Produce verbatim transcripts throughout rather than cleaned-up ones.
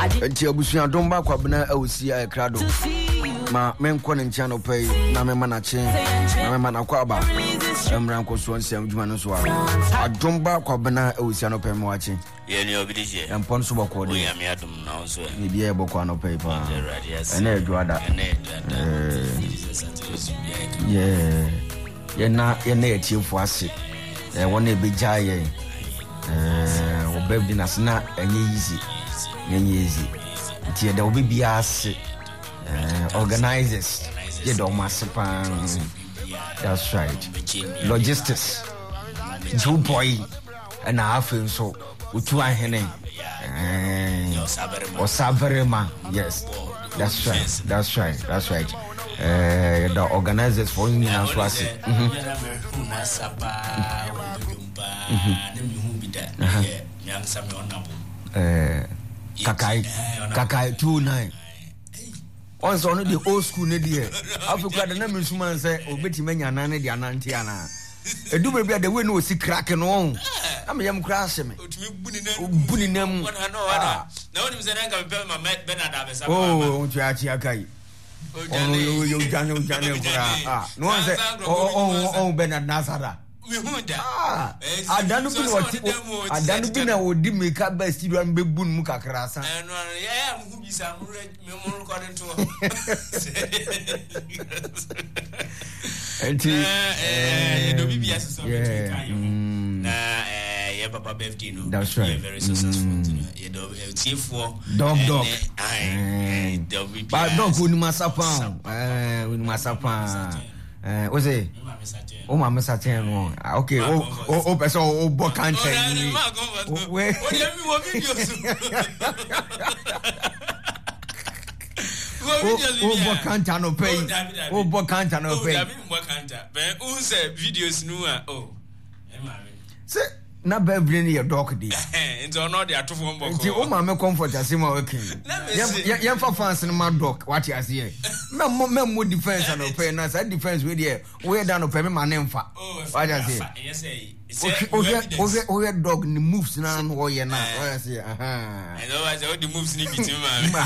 Enti abusuan domba kwabena awusi a krado ma menko ne ntia no pay na me mana chen na me mana kwaba emran ko so nsem djuma no so a adomba kwabena awusi no pay mo wachi ye ni obidije empon so bako de ya me adum na so ni bia bako no pay pa ene adwada yeah ye na ye na etiefo ase eh wona ebegya ye eh obabdi na sna enye easy enye easy tie da obi bia ase uh, organizers ye do massipan. That's right. Logistics two boy and a half so utu ahene uh, osaberema. Yes, that's right, that's right, that's right. Uh, the organizers for you now so ase uh kakai kakai two nine once on the old school ne there Africa the name suman say obeti manya na ne dia nanti ana edu be bia the way no si crack no am yam crash me otumi buni nam na woni mse nanga be ma Bernard abesa oh onti achi akai oh yo yo jane jane kura ah no one say oh oh oh Bernard Nasara ah adanu bi no ti adanu bi na odi make up best studio am be bun mu kakra san eh no yeah am hu bisa mu me mu recording to enti eh do bibia so na eh yeah papa birthday no that's right very successful you do tifo dog dog eh ba dog uni masapa eh uni masapa eh o say o ma mesa ten no okay o o person o bo content ni we o dey mi wo videos o bo content no pay o bo content no pay o dey mi bo content ben o say videos nu a oh e ma me say na ba brain your dog dey into no dey atofo mboko nti o ma me comfort asema okay ya fa fans no ma dog what you say me mo me mo defense no pay na say defense we there we down no pay me ma ne mfa what you say yes say okay okay okay dog ni moves na no ye na what you say aha I know I say the moves ni bitim ma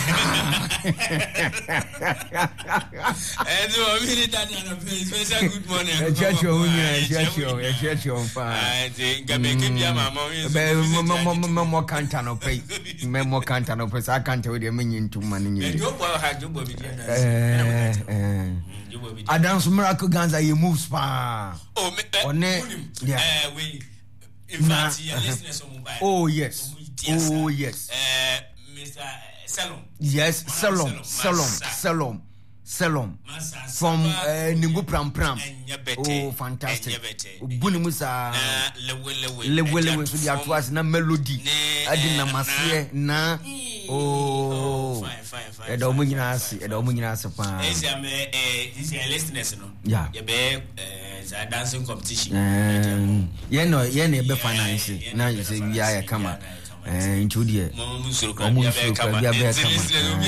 eh do we need that na pay special good morning e church o ni e church o e church o fa ah de gabe ke bia mama we so mo mo mo kanta no pay me mo kanta no pay sa kanta we de menyin ntuma ni nyi do bo ha do bo bi eh eh Adams Miracle Ganza you moves pa oh me eh we in fact your listeners on mobile oh yes oh yes eh Mister Salom yes Salom Salom Salom Salom from uh, Ningu Pram Pram. Oh, fantastic. Buni Musa lewe lewe so dia to as na melody. Adi na masie na oh fine fine fine. E da omu nyina ase, e da omu nyina ase pa. Is am eh this is listeners no. Yeah. You be eh dancing competition. Um yeah no, yeah na be finance. Na you say we are kama. Eh intudie omu suru ka bia be kama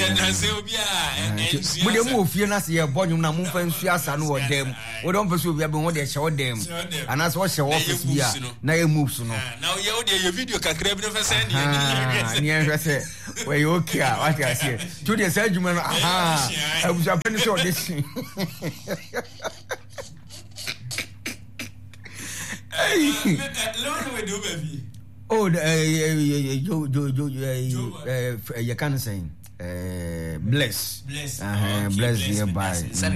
we dem ofie na se ye bonyum na mumfa nsu asa no odem we don pese obi abe ho de hye odem ana se wo hye office bia na ye moves no na ye wo de ye video kakra bi no fa send ye ni en se we you okay what you say to the say juma no aha abuja pen so audition hey lo we do baby oh, yo, yo, yo, yo, you can't say, bless, bless, uh, bless nearby.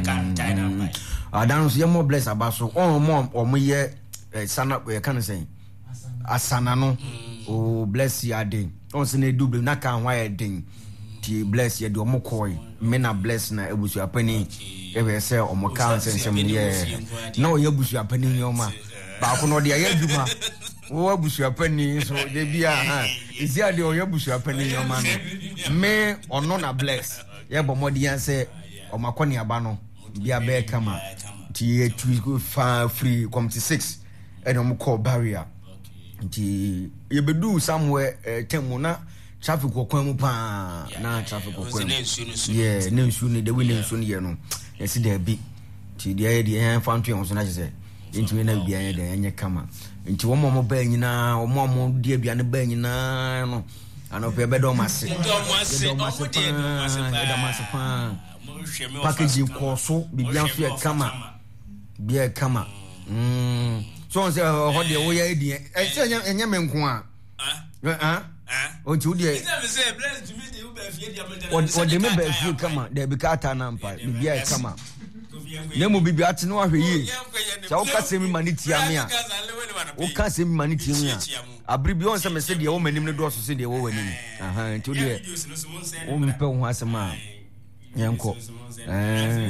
I don't see more bless about so. Oh, mom, or me, son up, you can't say, Asanano, oh, bless your day. On Sunday, do not can wire ding. Ti bless you, do more coy. Men are blessed now, it was your penny. Ever say, or more counts and some year. No, you bush your penny, your ma. But I know the idea. Wo busu apani so de bia ha isi ade o busu apani yo ma no me ono na bless ye bo modi yan say o makoni aba no bia be kama ti two fa free committee six e no call barrier nti ye bedu somewhere temu na traffic kokwan mu pa na traffic kokwan yeah ne nsu ni de we ne nsu ni ye no e si de bi ti de de en fantu on so na je nti me na bia ye de enye kama nti wo mo ba nyina wo mo mo de aduane ba nyina no anope be do mase do mase do mase do mase pa packaging course bibia so e kama bia kama mm so on say ho de wo ya di e say enya me nko a ah ah o ti wo de it say bless to me de wo ba fie dia me o de me ba fie kama de bi ka ta na mpa bibia e kama nemu bibia ate no ahwe yi sa wo ka semi manitia me a wo ka semi manitia me a abri bi on say me say de wo manim ne do so say de wo wanim aha ti wo de wo mpe ho asema yanko eh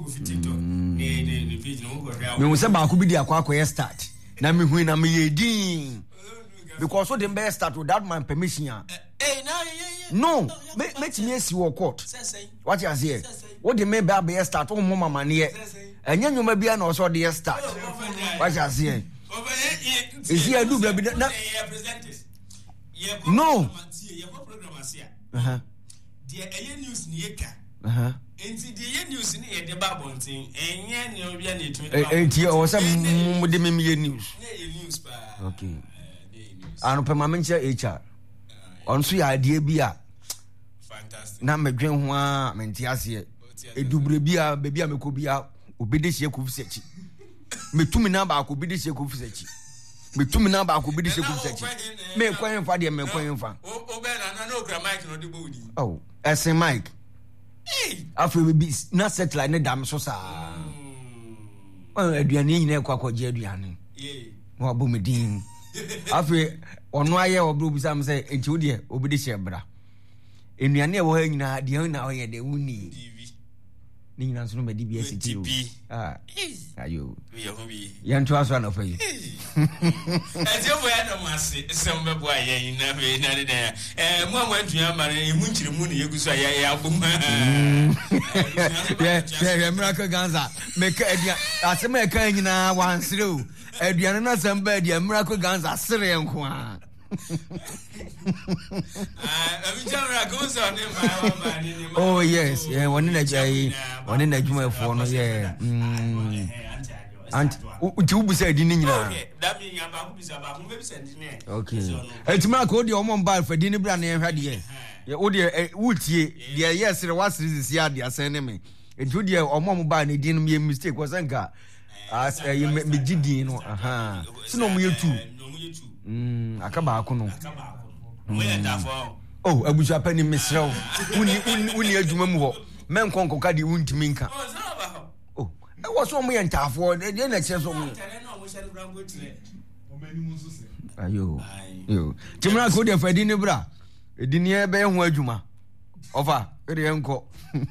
me wo say ba ko bi di akwa akwa start na me hu na me ye din because so dem be start without my permission eh no me me timi esi wo court what you say what the me be be start o mo mama ne enye nyoma bia na o so de start what you say is here do be na no uh-huh the eye news ni eka uh-huh enti the news ni e de ba bontin enye ne obia na etu enti o say mo de me me news news pa okay anu pe ma menche H R onso ya ade bia fantastic na medwen ho a menti ase edubure bia be bia meko bia obede hye ko fisechi metumi na ba ko obede hye ko fisechi metumi na ba ko obede hye ko fisechi me kwan fa de me kwan fa o be na na okra mic no de bodi oh esen mic eh afi be na settle ne dam so sa oh aduane nyina kwa kwa je aduane eh mo abu medin afi ono aye obro busam say enti wo de obede hye bra enuane e wo ha nyina de na o ye de wuni ni nyina so no be D B S T ah ayo yanto aso na fa yi eje bo ya no mase sem be bo aye na be na de eh mo amwantu amare emu nkire mu ne yegusu aye ya bom yeah yeah miracle ganza make adia asem e kan nyina wansere o aduane na sem ba adia miracle ganza sere enko a oh yes yeah one na jai one na juma fo no yeah mm and uti ubusa edi ni nyina that mean ya ba ku bisa ba ku be bisa ndi ne okay etima ko di omo mba fa di ni bra na ehwa de ye wo de wutie de yes re was resist ya de asen ne me etu de omo mba na di no me mistake was nka as me gidi no aha sino mu yetu mm akaba akono akaba akono mo ya dafo oh abuja pani mesrew uni uni adwuma mu ho men konko ka di untimi nka oh e wo so mo ya ntafo de na che so mo ayo yo timra ko de fadi ni bra edini e be ho adwuma ofa e de enko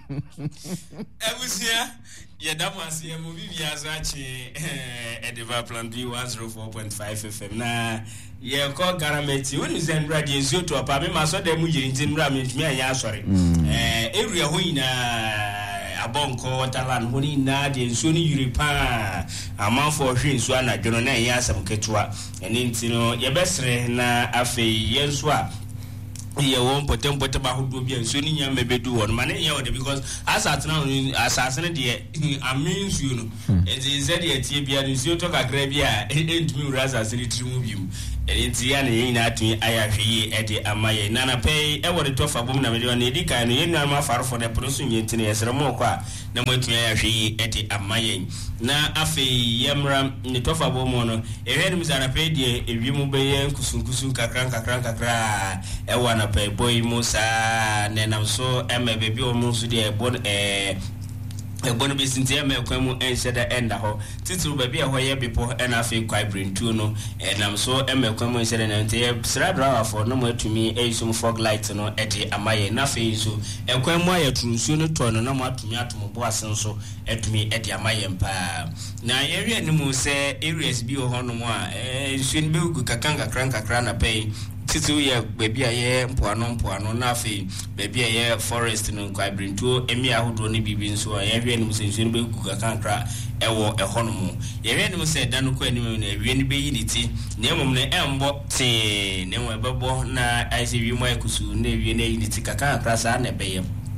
ebusia ya damasi ya mo bibia zachi eh Edeva Plan B one oh four point five F M na ye ko garameti woni zen radio nsuo to pa me ma so da mu yiri ntin mra me ntumi anya asore eh area ho ina abonko waterland ho ni na de nsuo ni yiri pa amanfo hwe nsuo anadwono na anya asam ketua ene ntino ye besre na afei ye nsuo a ye won potem potem ba hodo bia nsuo ni nya mebedu won ma ne ye wode because asat na asase ne de amins you no e ze ze de tie bia nsuo to kakra bia entumi rasa asiri trimu bium enti ya ne yin atun ayahwe e de amaye nana pay e wode to fa bom na me de na edi kan no yen na ma farfo de proso nyentine yesere mo kwa na mo atun ayahwe e de amaye na afi yemra ne to fa bom no e hwe nim sara pay de ewimu be yen kusunkusu kakran kakran kakra e wana pay boy musa ne nam so e me bebi o mu so de bon eh ebono bi sintia me kwamu ensheda enda ho titru ba bia ho ye bipo ena afi kwai brintu no enam so e me kwamu ensheda na nte sra driver for no matumi e sum fog light no e de amaye na afi so e kwamu aye trunsuo no to no na matumi atombo asenso etumi e de amaye mpa na yewe ni mu se areas bi ho no mo a e nsuo ni be gu kakanga kranka krana pay titu ye baby aye mpoano mpoano na afi baby aye forest no kwai brintu emi ahodo ne bibi nso ye hwe nim se nsu no be guga kankra ewo ehono mu ye hwe nim se dan ko anim na hwe ni be yi ni ti na emom ne embo te ne wo bebo na aise wi mo ekusu na hwe na yi ni ti kankra sa na be ye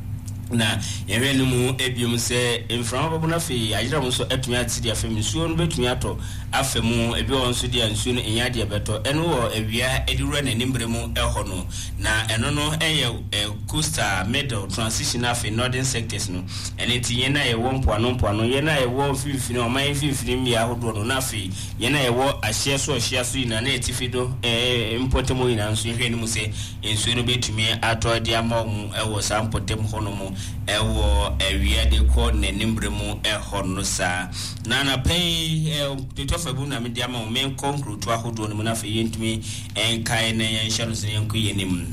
na yewe no mu ebium se emframa bobo na fe ayira mo so atumi atidi afem nsuo no betumi ato afemu ebi won so dia nsuo no enya dia beto eno wo awia ediwura na nimbre mu eho no na eno no eye coastal middle transition afi northern sectors no ene ti ye na ye wo mpoano mpoano ye na ye wo fifini o man fifini mi ahodo no na fe ye na ye wo ahye so ahye so ina na etifido eh mpotemo ina nso hwe ni mu se nsuo no betumi ato dia ma mu ewo sa mpotemo hono mu ewo awia de ko na nimbre mu eho no sa na na pay de tofabu na media ma men conclude to ahodo no na fe yentumi enkai na yen hyalo se yen ko yenim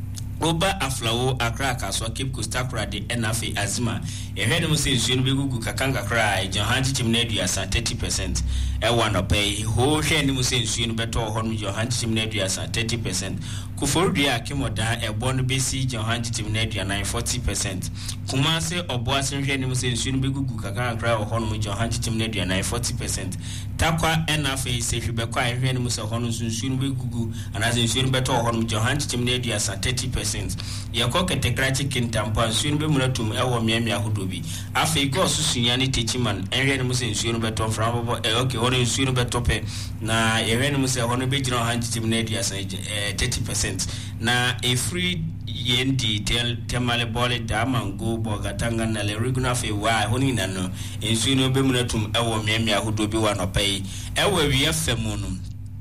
Oba aflawo akra kaswa Cape Coast akra de enafe azima ehwede mu se nsuo no begugu kakanga kra e Johanji chimna aduasa thirty percent e wano pay ho hwe ni mu se nsuo no beto ho no Johanji chimna aduasa thirty percent kuforudua akimoda e bono besi Johanji chimna aduana forty percent kuma se oboase hwe ni mu se nsuo no begugu kakanga kra ho no Johanji chimna aduana forty percent takwa enafe se hwebekwa hwe ni mu se ho no nsuo no begugu anaze nsuo no beto ho no Johanji chimna aduasa thirty percent yako ketekrachi kintampo nsuo be munatum ewo miamia hodobi afi go susunya ni techiman enhwe ne muse nsuo no beto fra bobo e okay hono nsuo no beto pe na ehwe ne muse hono be gina han chitim na dia san thirty percent na a free yendi tel temale bole da mango bogatanga na le regular fe wa honi na no nsuo no be munatum ewo miamia hodobi wa no pai ewo wi afemu no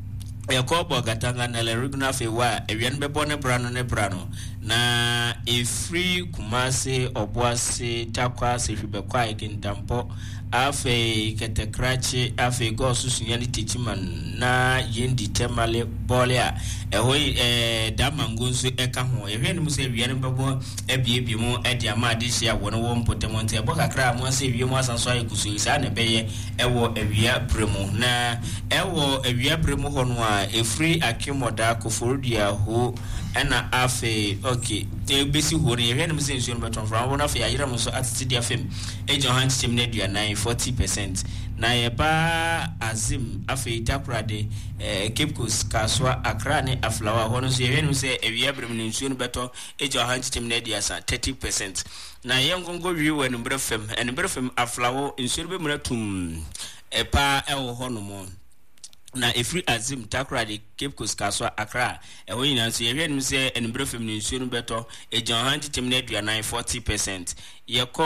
Yakobo gatanga na le regular fe wa ewian be bone brano ne brano na e free kumase oboase takwa se hwebekwa ikintampo afe ketekrachi afe go susunya ni techiman na yendi temale bolia eho eh damango nso eka ho ehwe ne musa ewian be bo ebiebie mu edi ama de hia wono wo mpotemonte ebo kakra mo se ewie mu asanso ayekusu isa na beye ewo ewia bremu na ewo ewia bremu ho no a e free akimoda koforudia ho ena afe okay e besi ho ne ehwe ne musa nsuo no beton fra wona afe ayira mo so atiti afem e Johan chim na aduana forty percent na yeba azim afe itakrade eh Cape Coast kaswa akra ne aflawa hono so ehwe ne se ewia brem ne nsuo no beton e Johan chim na aduasa thirty percent na yengongo wiwe no brefem en brefem aflawo nsuo be munatum epa ewo hono mo na efri azim takrade Cape Coast kaswa akra eho nyina so yehwe nim se enbrefem ne nsuo no beto e Johan chitim na aduana forty percent yeko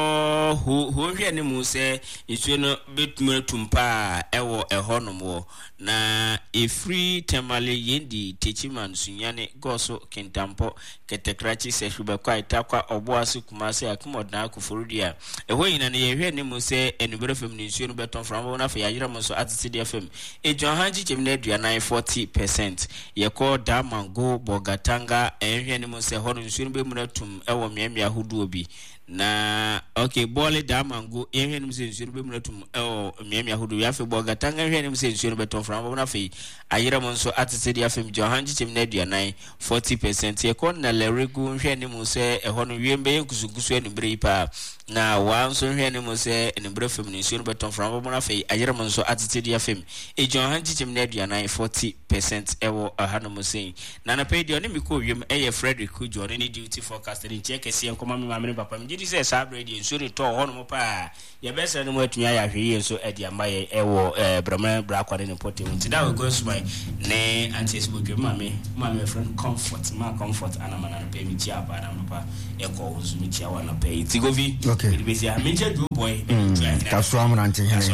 ho ho hwe ne mu se nsuo no betum tumpa ewo eho no mo na efri temale yendi techiman sunyane goso kintampo ketekrachi se hwebekwa itakwa oboase kumase akomoda akuforudia eho nyina ne yehwe ne mu se enbrefem ne nsuo no beto from na fa yayira mo so atiti fm e Johanji chitim na aduana forty percent yeko damango bogatanga ehwe ne mu se hono nsuo no be munatum ewo miamia hoduo bi na okay bole damango ehwe ne mu se nsuo no be munatum ewo miamia hoduo ya fe bogatanga ehwe ne mu se nsuo no beton fra mo na fe ayira mo so atese dia fem Johanji chitim na aduana forty percent yeko na leregu ehwe ne mu se ehono wiembe yenkusukusu enibre ipa na wanso hwe ne mu se enibre fem ne nsuo no beton fra mo na fe ayira mo so atese dia fem e Johanji chitim na aduana forty percent ewo ahano mo sei na na pay dia ne miko wiem eye Frederick Kujo ne duty forecast ne check ese enkoma me mamene papa me gidi se sa radio nsuo ne to hono mo pa ye bese ne mo atunya ya hwe so e dia maye ewo eh brama bra kwade ne potem nti da we go so my ne antes bo dwem mame mame friend comfort ma comfort ana mana na pay mi chia pa na papa e ko so mi chia wa na pay tigovi okay be be me che do boy that's why I'm ranting here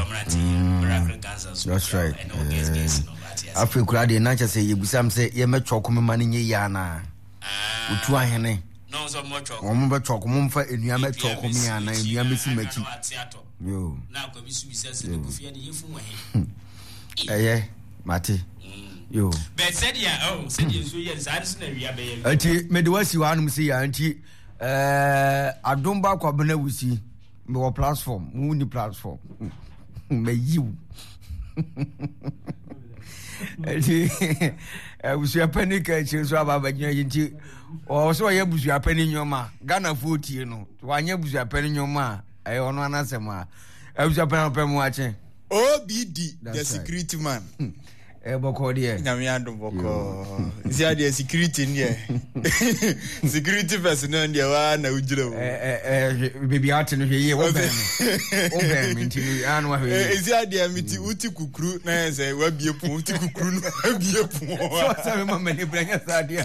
that's right Africa crowd na say yebusam say ye metwo komema ne nye ya na otu ahene no so mocho omo betwo komomfa enua metwo komia na enua mesi machi yo na ko bisu bisase ne kufia de yefu wahe eh mate yo but said ya oh said you so yes I just na wia be ye anti me de wasi wa anum say ya anti eh adomba kwa bena wusi me wo platform mu ni platform me yiw Eti busu apani ka chi so ababa gina yinti o so ye busu apani nyoma Ghana forty no wanye busu apani nyoma e ono anasema e busu apani pe mu ache O B D the security man eh boko de nyame adom boko isi ade security ne security personnel ne wa na ujiro eh eh baby art no hwe ye wo ben wo ben minti anu hwe eh isi ade amiti uti kukuru na say wa bie pu uti kukuru no bie pu so say mama ne branya sadia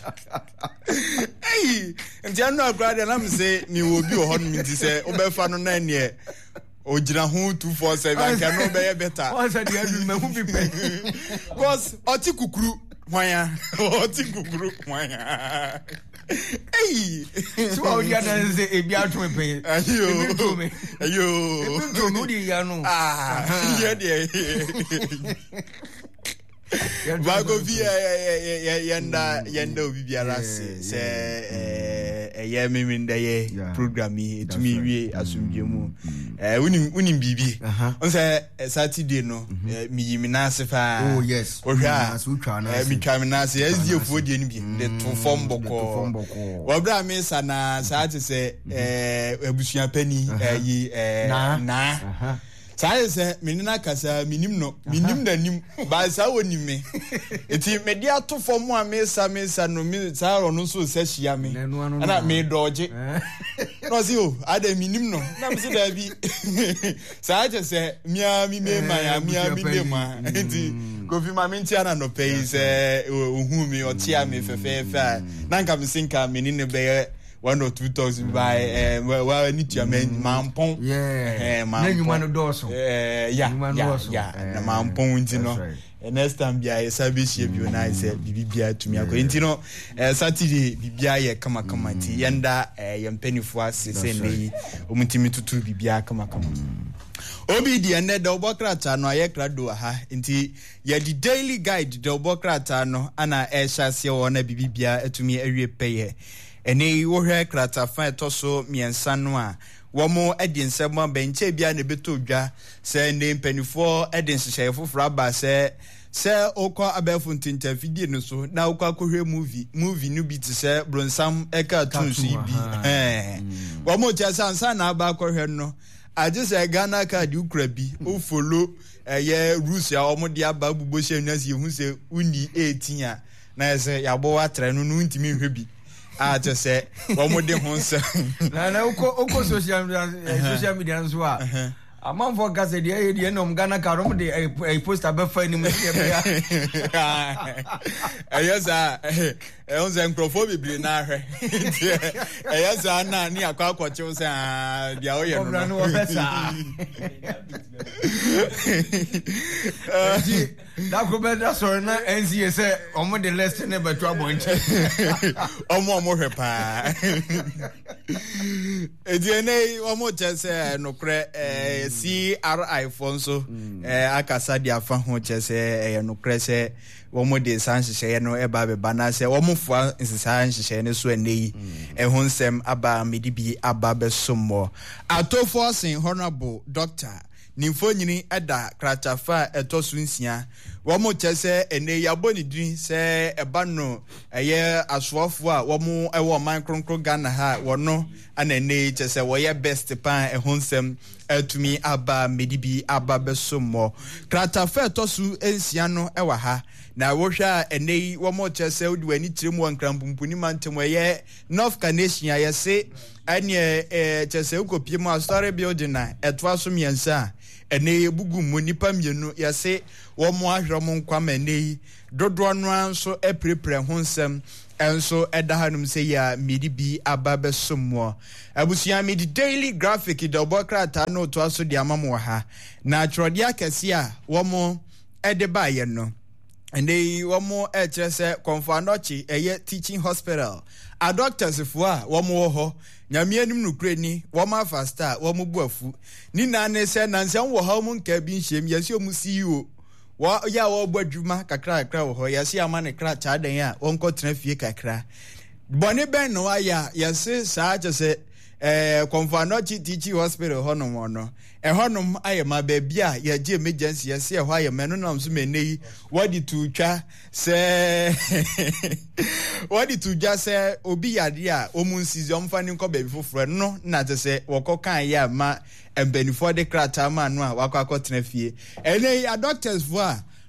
eh nti anu agrade na me say mi wo bi o ho no minti say wo be fa no na ne Ojira hu two four seven can no be better. What's that you me hu be pay. Cause oti kukuru hwanya. Oti kukuru hwanya. Hey. So how you dance say e bia to me pay. Ayo. Ayo. E to no di ya no. Ah. Yeah there. Bago via yanda yanda obi biara se se eh ye meminda ye program yi etumi wie asumdwe mu eh unim unim bibi on say Saturday no mi yimi na se fa oh yes ohwa eh mi twa mi na se ezie fo die ni bi de to form boko wa bra mi sa na sa ti se eh abusua pani eh yi eh na Sai se menina kasa minim no minim na nim ba sa woni me enti media to form a me sa me sa no me sa ro no so se hia me na me doje no si o ade minim no na me se da bi sa je se mia mi me ma ya mia mi me ma enti kofi ma me ntia na no pay se ohu mi o tia me fefe fe na nka me sinka menine be one or two thousand by eh well need to man mampon yeah na nyuma no doso eh yeah yeah yeah na mampon ntino next time bia sabi shie bio na say bibia tumi akọ ntino Saturday bibia ye kama kama ti yenda yempenifo asese nei omutimi tutu bibia kama kama Obi di ene de obokrata no aye krado ha nti ye di daily guide de obokrata no ana e hyase wo na bibia etumi awie peye ene wo hwe krata fa etoso miensa no a wo mo edi nsema benche bia na beto dwa se ne mpanifo edi nhyehyɛ foforo aba se se okwa abefu ntinta fidie no so na okwa akohwe movie movie no bi ti se bronsam eka tunsu bi eh wo mo tia sansa na aba akohwe no aje se Ghana card ukra bi o follow eye rules ya omo dia ba bubo hye nwase hu se uni eighteen a na se yabo atre no no ntimi hwe bi a to say omo de ho se na na uko uko social media social media nso a amam for gase dia ye dia no Ghana card omo de e poster be fa ni mu ye be ya ayesa eh on se microphone bibli na hwe ayesa na ni akwa akwache se ah dia o ye no no no pesa eh da ko be da so na N C A say omo de list ne be to abonche omo omo hwe pa e die nei omo che se no kre eh C R I fonso eh akasa dia fa ho che se eh no kre se womo de sanhyehyɛ no eba be bana se womo fo sanhyehyɛ ne so enei ehun sem aba medibi aba be sommo atofo sin honorable doctor nimfo nyini eda kratafa etoso nsia womo kyese enei aboni din se eba no eye asofo a womo ewo man kronkro Ghana ha wono ana enei kyese woye best pan ehun sem etumi aba medibi aba be sommo kratafa etoso nsia no ewa ha na wohwa enei womo kyese odi wani tiremu wankrampumpuni mantem eye North Canadian yese ane eh kyese ukopie mu story building na etwa so miensa ene bugu mu nipa mienu yase wo mo ahwero mo nkwama nei dodo no anso eprepre ho nsem enso eda hanum se ya midibi ababe sommo abusia midi daily graphic de obokrata no to aso de amamo ha na atwode akese a wo mo ede ba ye no ene wo mo e kyerese konfanochi eye teaching hospital a doctors fo a wo mo ho nyame anim no kurani wo ma fasta wo mo buafu ni na ne se na nsem wo ha mo nka bi nhyem yesi omu C E O wo ya wo badwuma kakra kakra wo ho yesi ama ne kra cha dan a wo nko tena fie kakra bone ben no aya yesi saa je se eh konfanochi teaching hospital ho no mo no e ho no ayema ba bia ya je emergency yesi e ho ayema no nam so menei wadi tu twa se wadi tu ja se obi yade a omunsizi omfani nko ba bi foforo no na te se wokokan ya ma embenifo de krata ma no a wakwa kotena fie ene a doctors fo a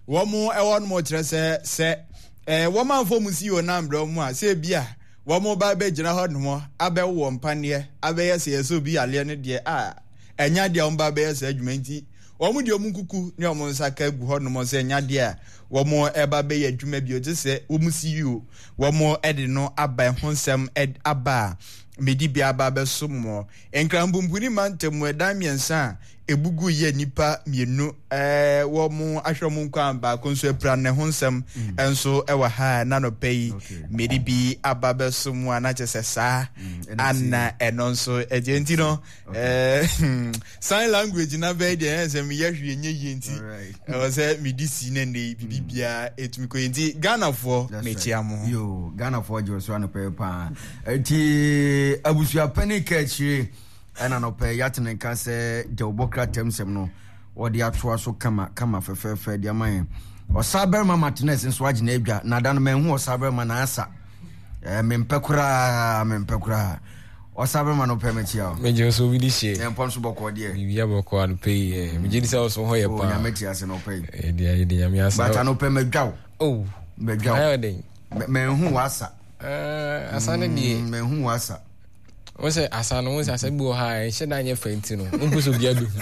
womo e won mo kire se se eh woman fo mu si o na mbro mu a se bia womo ba be gina ho no abe wo mpane abe ye se yeso bi ale ne de a enya de on ba be ye se adwuma nti womo de omu kuku ne omo nsaka gu ho no se enya de a womo e ba be ye adwuma bi o te se womu si o womo e de no aba ho nsem aba medi bia ba be so mo enkrambumbuni mantemu edan miensa ebugu ye nipa mienu eh wo mu ahwomu nkwan ba konso epra ne ho nsem enso e wa ha na no pei medi bi aba be so mu ana chese sa ana enonso ejenti no eh sign language na be de ensem ye hwe nye yenti e wo se medi si ne ne bibia etumi ko yenti Ghana fo mechiamo yo Ghana fo jo so ana pe pa enti abusua panic achire ana no pe yatene ka se de obokra temsem no wodi atoa so kama kama fefefe de aman o Saberma Martinez nso agina adwa na da no menhu o Saberma na asa eh mempekura mempekura o Saberma no pe metia o meje so bi she e mpon so boko de bi ya boko an pe meje di se so ho ye pa o nya metia se no pe e dia e dia mi asa bata no pe medwa oh medwa ayo den menhu wasa eh asa ne di menhu wasa o se asa no o se asa bi o ha e she na nya fenti no o mpuso bi adu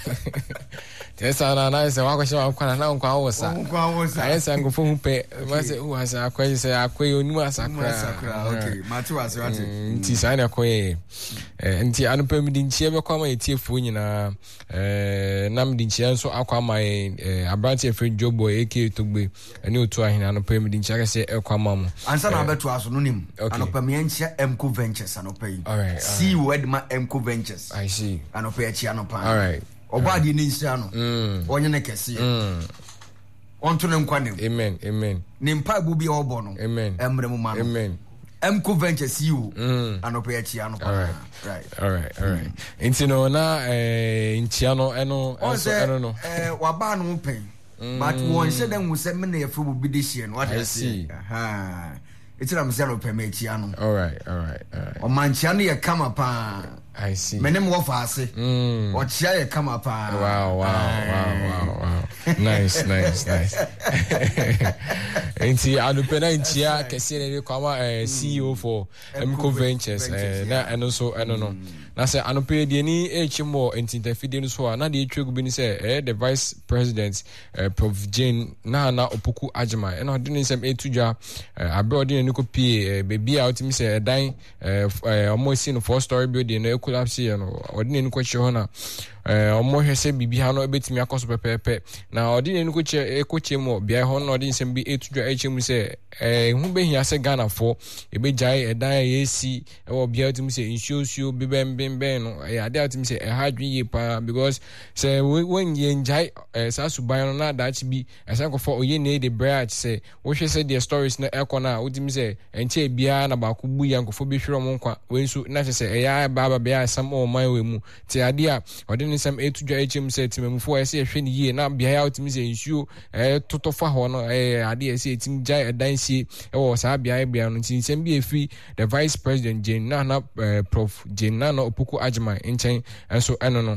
tesa na na se wa kwashe wa kwa na nkwa wosa nkwa wosa ayi se ngofo hu pe ma se u asa akwa se akwa yo ni asa akra okay matu asa wate nti sa na koye eh nti anu pe mi di nchie be kwa ma etiefu nyina eh nam di nchie nso akwa ma eh abranti efe jobo eke togbe ani otu ahina anu pe mi di nchie se ekwa ma mu ansa na beto aso no nim anu pe mi enchia Mco Ventures anu pe see word ma Mco Ventures I see anu pe echi anu pa all right obadi ni nsia no onye ne kese onto ne nkwa nem amen amen ni mpa bu bi obo no amen emre mu ma no amen Mco Ventures you anope echi anu pa right all right all right nti no na eh ntia no eno enso eno no eh waba no pen but won se den wo se me na yefu bu bi de hie no what I see aha it's am se no pe me echi anu all right all right all right o manchia no ye kama pa I see. Menem wo faase. Mm. O chia ye kama pa. Wow, wow, wow, wow, wow. Nice, nice, nice. Enti adupena ntia kese ne kwa C E O for Mco Ventures eh na eno so eno no. Na se anope de ni echimo enti interfide no so na de etwegu bi ni se eh the vice president eh, Prof Jane na na Opoku Agyeman eno de ni sem etudwa abroad ni ko pie bebi a otimi se dan eh omo si no four story building no collapse you know ordinary ko che hona eh omo hwese bibi ha no ebetimi akoso pepepe na ordinary ko che e ko che mo bia ho no ordinary sem bi etudwa echemu se eh hu behia se Ghana for ebejai edan yesi e wo bia otimi se insuo bibembembe no e ade otimi se e hadwi ye pa because se when ye njai sa suban no na dachi bi esa ko for oye ne de branch se wo hwese the stories na ekona otimi se enche bia na ba ko bu yankofo bi hwere mo nkwa wensu na se e ya baba bia sam o man we mu ti ade a ordinary sem etudwa echem se timemfo ese ehwe ni ye na bia ya otimi se insuo eh totofa ho no eh ade ese etim jai edan sie e wo sa bia bia no tin sem bi efi the vice president Jane na na Prof Jane na na Opoku Agyeman enchen enso eno no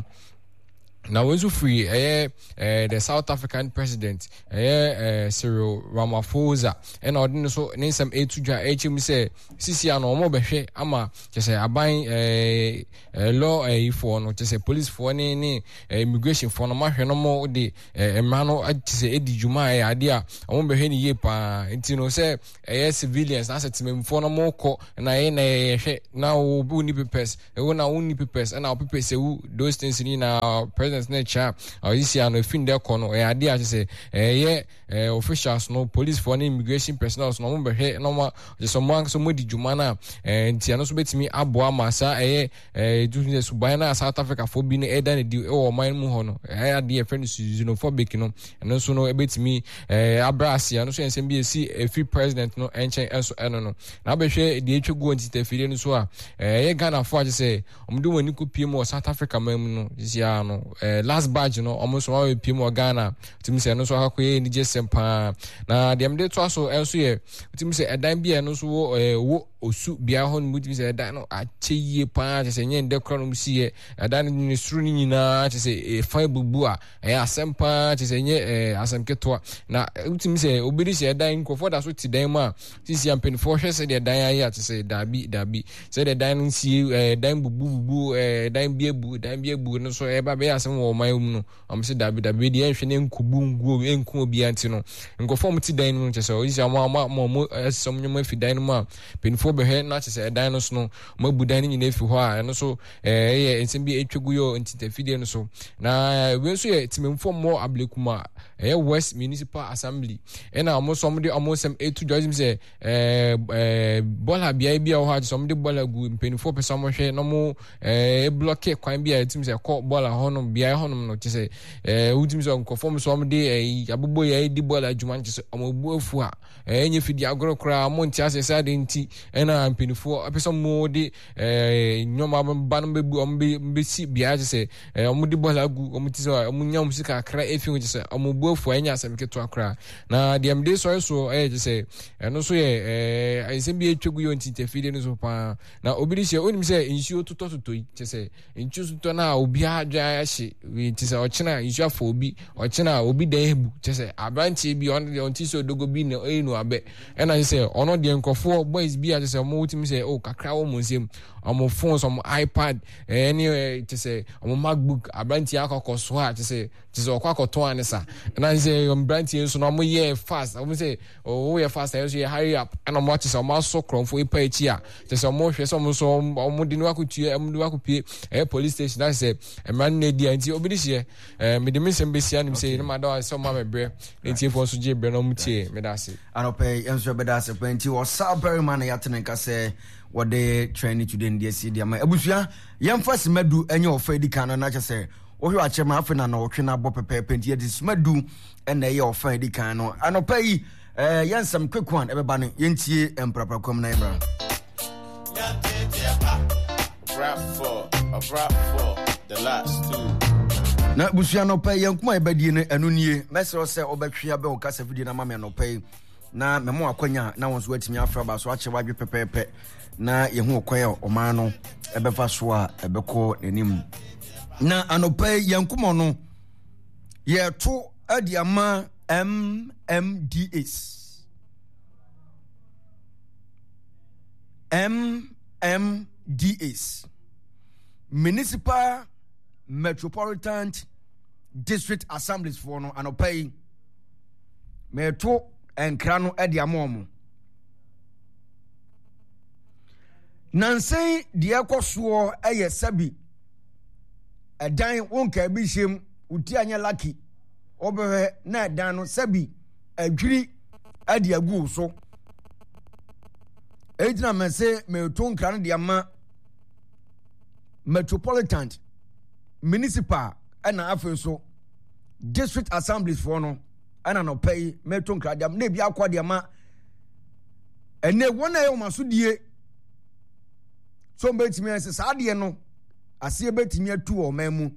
na wenzu free eh eh the South African president eh Cyril Ramaphosa and ordinary so nsem etudwa echem se sisi ano omo behwe ama kese aban eh law eh for no kese police for ni ni immigration for no mahwe no mo de emra no kese edi juma eh ade a omo behwe ni ye pa ntino se eh civilians na setimem for no mo ko na ye na hwe na wo bu ni papers e wo na wo ni papers na wo papers e those things ni na president na cha isi ano fin de kono e ade a se eh ye officials no police for immigration personnel no mo behwe no ma so mo so mo di juma na eh ntia no so betimi aboa masa eh eh du ne suban na South Africa for bi ne eda ne di e wo man mu ho no eh ade e friend xenophobic no eno so no ebetimi eh abrasi ano so ensem bi esi e free president no enchen enso eno no na behwe de etwegu ntitafire no so a eh ye Ghana for age say omdo wani ko pie mo South Africa mam no isia no eh last badge no omo so wa pie mo Ghana timi se no so akoye ni jesem pa na dem de to so enso ye timi se edan bi eno so wo osu bia ho no mutimi se dan no acheye pa che se nye nde kro no sie dan ni suru ni nyina che se fa bubu a e asempa che se nye asem keto na mutimi se obiri se dan nkofo da so ti dan ma sisi ampenfo hwe se de dan ayi che se dabi dabi se de dan sie dan bubu bubu dan bia bu dan bia bu no so e ba be asem wo man mu no am se dabi dabi de enhwe ne nkubu nguo enku obi anti no nkofo muti dan no che se o isi ama ama mo som nyoma fi dan ma penfo be he na che se dan no so no mabu dan ni nyina fi ho a no so eh ensem bi etwegu yo ntitafide no so na we so ye timemfo mo ablekuma eh West Municipal Assembly ena mo som de amo sem etu judge se eh eh bola bia bia ho ha som de bola gu penfo pesa mo hwe no mo eh block kwan bia etim se ko bola ho no bia ho no no che se eh utim so nkofo so mo de eh abobo ye di bola adwuma che se omo buafu a eh nye fidi agoro kra mo ntia se sa de nti ena penfo apesa mo de eh nyoma ba no bebu omo be si bia che se eh omo di bola gu omo ti so omo nya musika kra efi che se omo buafu anya asem keto akra na de am de so so eh che se eno so ye eh asem bi etwegu yo nti tafide no so pa na obiri se onim se insuo toto toto che se insuo toto na obi adwa ahye we che se ochina insuo afọ obi ochina obi dan hebu che se abranche bi on de onti so dogo bi no enu abe ena che se ono de nkofo boys bi a che se mo utimi se o kakra wo mo nsem omo phones omo iPad any che se omo MacBook abranche akoko so a che se che se okwakoto anesa na say um branch so no mo ye fast I say oh we fast I say hurry up and I'm watching some so kron for ipa echi a say some mo hwe some so mo di no akutue am di akupie eh police station that say e man na di anti obidi hye eh me de me sem besia nim say no ma da so ma mebre enti fo so je bre no mutie me da say anope enso be da say penti o Saberi man ya tenen ka say what they training today in the city am abusua yemfa semadu enye ofa di kan na che say ohwe achema afena na otwe na bo pepepe nti yedi semadu ena ye ofa di kan no anopa yi eh yansam kwekwan ebeba no yentie emprapra kom na emra rap for a rap for the last two na busua no pa yankuma ebadie no anu nie mesero se obetwea be okasa video na mama no pa na memo akwanya na wonso atimi afra ba so ache wadwe pepepe na yehu okoye oman no ebefa so a ebeko nenim na anope yankumo no ye to adiama M M D S M M D S Municipal Metropolitan District Assemblies for no anope me to enkra no adiama omo nansen de ekoso eye sabi edan wonka bi hiem uti anya lucky obehwe na edan no sabi adwiri ade agu so ejina mense me to nkra no de ama Metropolitan Municipal ana afi so District Assemblies for no ana no pay me to nkra de am na bi akwa de ama ene wona e maso die so betimi ase saade no ase betimi atu o mamu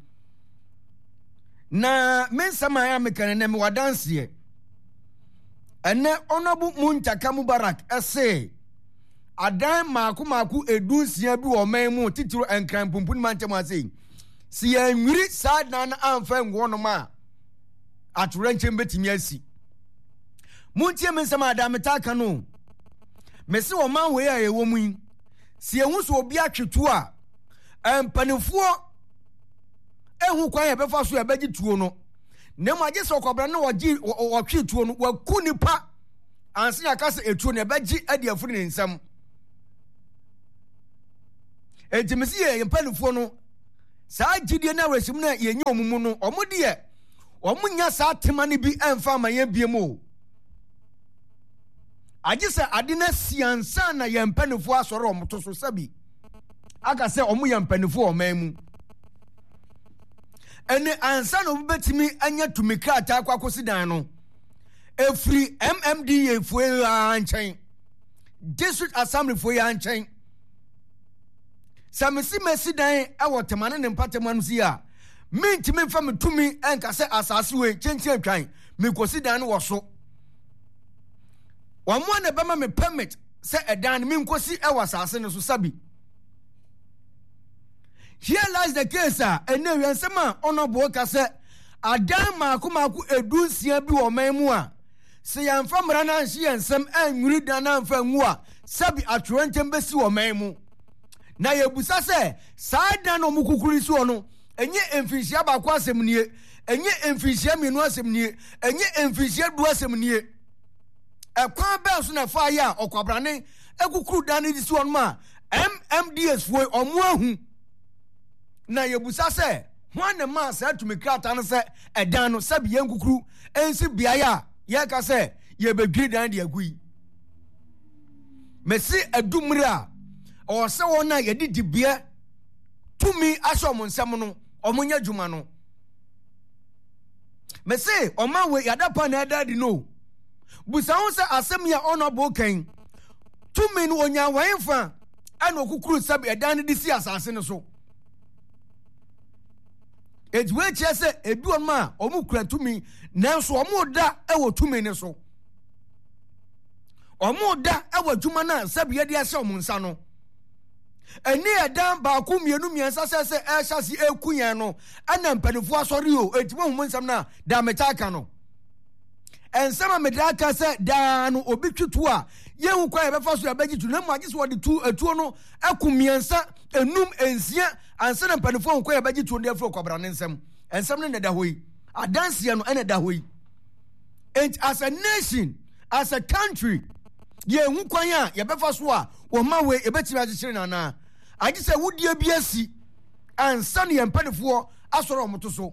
na mensama ya mekane na me wadanse ene onobu muntaka mubarak ese adan maku maku edunsia bi o mamu titiro enkran pumpun mantem ase si enwiri saada na amfa ngwono ma aturanche betimi asi muntie mensama ada metaka no mesi o man we ya ewo mu si ehun so obi atwetu a empanifo ehun kwan ye befa so e beji tuo no ne mo age so kobra na wogi wotwe tuo no waku nipa anse akase etuo ne beji ade afuri ne nsam entimisi ye empanifo no saa gidie na resim na ye nyi omumu no omudi ye omunya saa tema ne bi emfa ma ye biemu agise adina siansa na yempanifo asoro omoto so sabi aka se omo yempanifo omamu ene ansa no betimi anya tumikata akwa kosidan no efri M M D A fo anchen District Assembly fo anchen samisi mesidan awotemane ne mpatemanu si a mintimi mfa metumi enka se asase we chenchen atwan me kosidan no wo so wamwa ne bema me permit se edan me nkosi e wasase ne so sabi. Here lies the case a ene wiansema onobo ka se adan maako maako edunsia bi wo man mu a se yamfa mra na hye ensem anwuri dan na mfa nwu a sabi atwentem besi wo man mu na yebusa se saa dan no mukukuri so no enye emfinhia ba kwa asem nie enye emfinhia mienu asem nie enye emfinhia du asem nie ekwan ba so na fa ya okwabrane ekukuru dan ni so no ma M M D S foi omo ahu na yebusa se hwan ma sa tumi krata no se edan no sabi yankukuru ensi biaya ye ka se ye bedwi dan de agui mesi edumra o se wona ye didibie tumi aso mo nsam no omunya djuma no mesi o ma we yada pa na dadi no busa won se asem ya onobo kan tumi no onya wanfa ana okukuru sabi edan de si asase no so it we chese ebi on ma omu kura tumi nanso omu da ewo tumi ne so omu da ewo djuma na sabi ye de ase omu nsa no eni edan ba ku mienu miensa sese e hyase ekuyen no ana mpanifo asori o etimo hu nsam na da metaka no ensama medaka se da no obi twitu a ye hu kwa ye befa so ya begitu na mu agise wode tu etuo no eku miensa enum ensia ansana mpanifo hu kwa ye begitu ndi afro kwabra ne nsam ensam ne da hoyi adanse no ene da hoyi. And as a nation, as a country, ye hu kwan a ye befa so a wo ma we ebetimi agichere na na agise wudie biasi ansana ye mpanifo asoro omoto so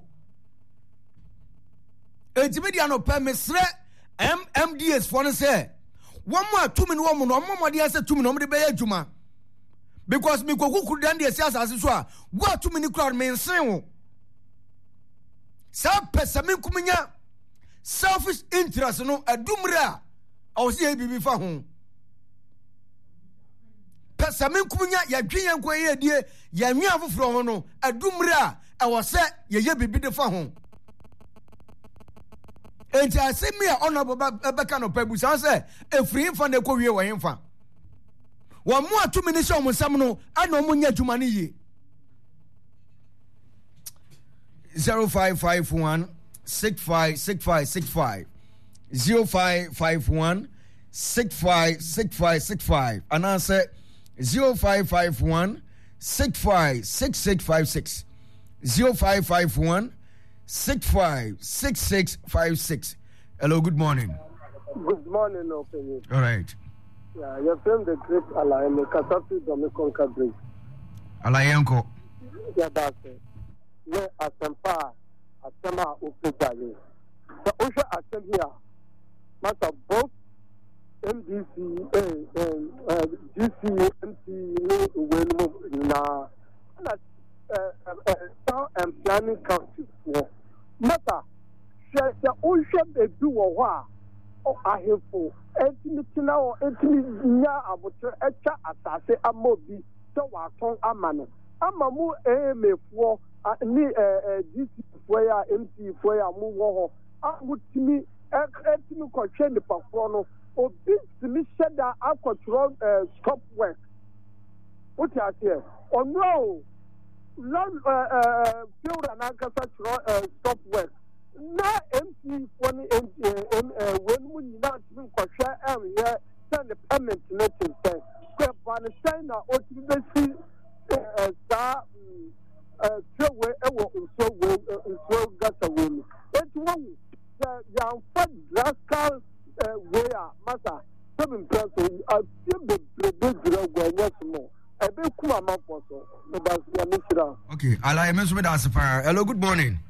entimedia no permesre M M D S for no say one more two minutes one more more dey say two minutes mo dey be adwuma because me kokukuru dan dey say asase so a go two minutes crowd me nsen wo sa pesa me kuminya selfish interest no adumra o say bibi fa ho pesa me kuminya ya dwen ko ye die ya nwi afoforo ho no adumra e wo say ye ye bibi de fa ho. Enti asemi a honorable beka no pabu san say efri mfa na ekowie wo hemfa wo mo atumi ni sho mo sam no ana mo nya dwuma ne ye zero five five one six five six five six five zero five five one six five six five six five and answer zero five five one six five six six five six zero five five one Six five six six five six. Hello, good morning. Good morning, Opinion. All right. Yeah, you're from the great Alain Kasafi Dominican Cabri. Alayenko. Yeah, that's it. Yeah, Asempa, Asema Opinion. The Osha Asem here, matter both M D C, uh, G C, M C, when na, town and planning council. Matter, share the ocean they do a while. Oh, I have for eighty now, eighty ya about a chat assassin, a mobi, so I told a man. I'm a more aim for me, a G C for ya, M C for ya, move. I would to me, a me question the performance or this mission that I control stop work. What you say? Oh no. Long uh uh field and agriculture stop work. Now M C when M uh when we not even share area send the payment notice there. Because by the time that ultimately uh that uh so we ever so we so got away. It's one the young fat rascal way matter seven person I feel the the go yes more. Okay, Ala, hello, good morning.